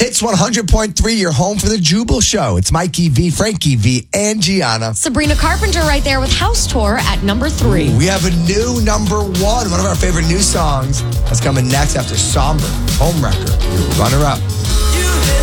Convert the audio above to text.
Hits 100.3, your home for the Jubal Show. It's Mikey V, Frankie V, and Gianna. Sabrina Carpenter right there with House Tour at number 3. We have a new number one of our favorite new songs. That's coming next after Somber, Homewrecker, your runner-up.